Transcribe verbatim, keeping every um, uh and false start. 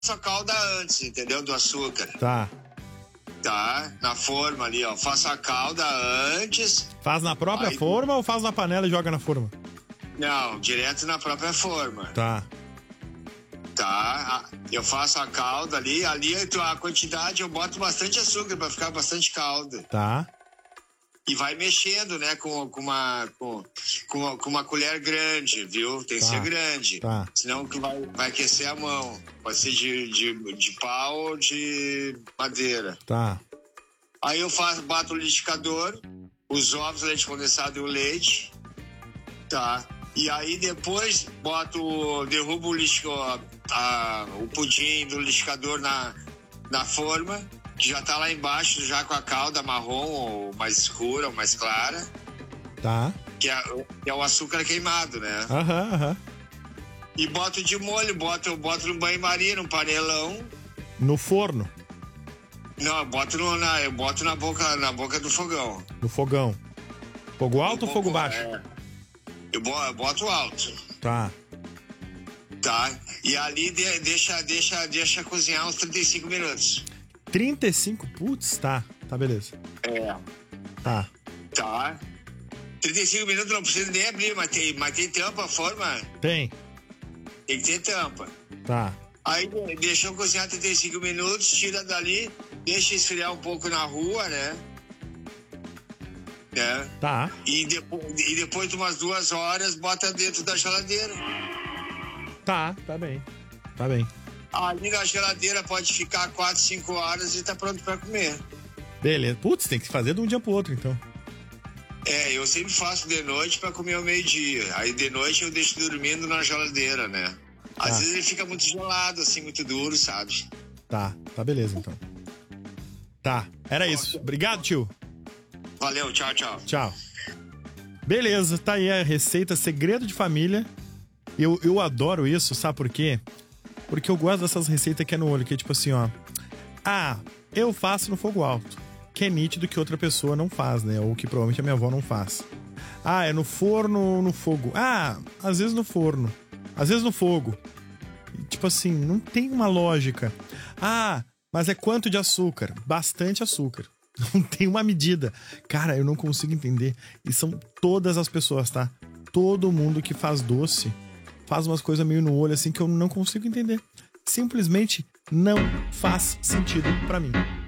a calda antes, entendeu? Do açúcar. Tá. Tá? Na forma ali, ó. Faço a calda antes. Faz na própria aí... forma ou faz na panela e joga na forma? Não, direto na própria forma. Tá. Tá? Eu faço a calda ali. Ali a quantidade eu boto bastante açúcar pra ficar bastante calda. Tá. E vai mexendo, né, com, com, uma, com, com, com uma colher grande, viu? Tem que tá. ser grande. Tá. Senão que vai, vai aquecer a mão. Pode ser de, de, de pau ou de madeira. Tá. Aí eu faço, bato o liquidificador, os ovos, leite condensado e o leite. Tá. E aí depois boto, derrubo o, liquidificador, a, o pudim do liquidificador na, na forma. Já tá lá embaixo, já com a calda marrom, ou mais escura, ou mais clara. Tá. Que é, que é o açúcar queimado, né? Aham, aham. E boto de molho, boto, boto no banho-maria, num panelão. No forno? Não, eu boto, no, na, eu boto na, boca, na boca do fogão. No fogão. Fogo alto ou fogo baixo? É, eu boto alto. Tá. Tá? E ali de, deixa, deixa, deixa cozinhar uns trinta e cinco minutos. trinta e cinco? Putz, tá. Tá, beleza. É. Tá. Tá. trinta e cinco minutos não precisa nem abrir, mas tem, mas tem tampa a forma? Tem. Tem que ter tampa. Tá. Aí deixa eu cozinhar trinta e cinco minutos, tira dali, deixa esfriar um pouco na rua, né? É. Tá. E depois, e depois de umas duas horas, bota dentro da geladeira. Tá, tá bem. Tá bem. Ali na geladeira pode ficar quatro, cinco horas e tá pronto pra comer. Beleza. Putz, tem que fazer de um dia pro outro, então. É, eu sempre faço de noite pra comer ao meio-dia. Aí de noite eu deixo dormindo na geladeira, né? Às Tá. vezes ele fica muito gelado, assim, muito duro, sabe? Tá, tá beleza, então. Tá, era isso. Obrigado, tio. Valeu, tchau, tchau. Tchau. Beleza, tá aí a receita segredo de família. Eu, eu adoro isso, sabe por quê? Porque eu gosto dessas receitas que é no olho, que é tipo assim, ó. Ah, eu faço no fogo alto. Que é nítido que outra pessoa não faz, né? Ou que provavelmente a minha avó não faz. Ah, é no forno ou no fogo? Ah, às vezes no forno. Às vezes no fogo. E, tipo assim, não tem uma lógica. Ah, mas é quanto de açúcar? Bastante açúcar. Não tem uma medida. Cara, eu não consigo entender. E são todas as pessoas, tá? Todo mundo que faz doce faz umas coisas meio no olho assim que eu não consigo entender. Simplesmente não faz sentido pra mim.